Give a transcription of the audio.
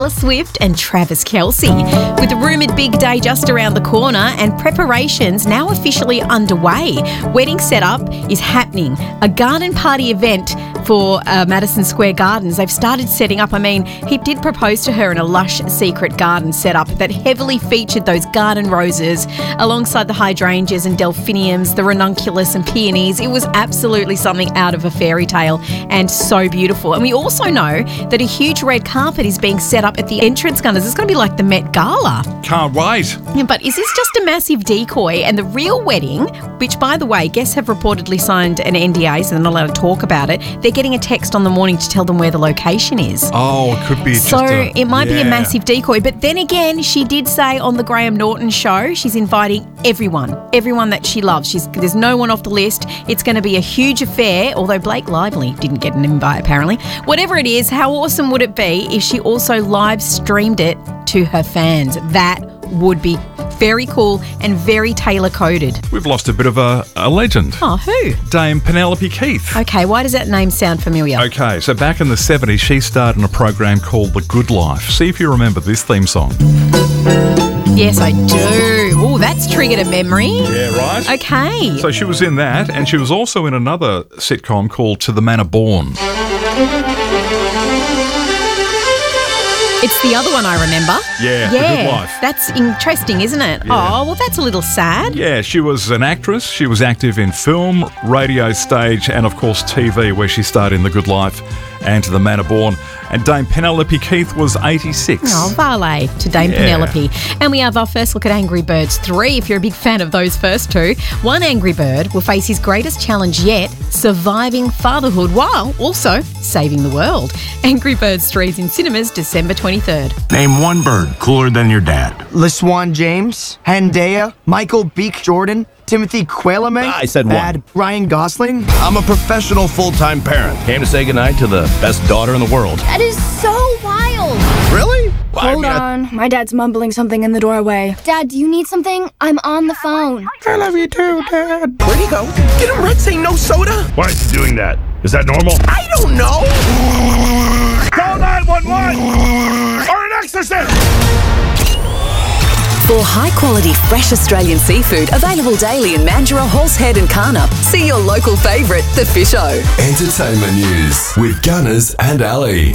Taylor Swift and Travis Kelce. With the rumoured big day just around the corner and preparations now officially underway, wedding setup is happening. A garden party event for Madison Square Gardens. They've started setting up. I mean, he did propose to her in a lush secret garden setup that heavily featured those garden roses alongside the hydrangeas and delphiniums, the ranunculus and peonies. It was absolutely something out of a fairy tale and so beautiful. And we also know that a huge red carpet is being set up at the entrance, Gunners. It's going to be like the Met Gala. Can't wait. Yeah, but is this just a massive decoy? And the real wedding, which, by the way, guests have reportedly signed an NDA, so they're not allowed to talk about it. They're getting a text on the morning to tell them where the location is. Oh, it could be it might be a massive decoy. But then again, she did say on the Graham Norton show, she's inviting everyone that she loves. There's no one off the list. It's going to be a huge affair, although Blake Lively didn't get an invite, apparently. Whatever it is, how awesome would it be if she also live streamed it to her fans? That would be very cool and very tailor-coded. We've lost a bit of a legend. Oh, who? Dame Penelope Keith. Okay, why does that name sound familiar? Okay, so back in the 70s, she starred in a program called The Good Life. See if you remember this theme song. Yes, I do. Oh, that's triggered a memory. Yeah, right. Okay. So she was in that, and she was also in another sitcom called To the Manor Born. It's the other one I remember. Yeah, The Good Life. That's interesting, isn't it? Yeah. Oh, well, that's a little sad. Yeah, she was an actress. She was active in film, radio, stage, and, of course, TV, where she starred in The Good Life and To the Manor Born. And Dame Penelope Keith was 86. Oh, valet to Dame Penelope. And we have our first look at Angry Birds 3, if you're a big fan of those first two. One angry bird will face his greatest challenge yet, surviving fatherhood while also saving the world. Angry Birds 3 is in cinemas December 23rd. Name one bird cooler than your dad. LaSwan James, Hendaya, Michael Beek Jordan, Timothy Qualamang. I said Bad one. Ryan Gosling. I'm a professional full-time parent. Came to say goodnight to the best daughter in the world. That is so wild. Really? Hold on. My dad's mumbling something in the doorway. Dad, do you need something? I'm on the phone. I love you too, Dad. Where'd he go? Get him red saying no soda? Why is he doing that? Is that normal? I don't know. Call 911 or an exorcist! For high-quality, fresh Australian seafood available daily in Mandurah, Horsehead and Karnup, see your local favourite, The Fish O. Entertainment news with Gunners and Ali.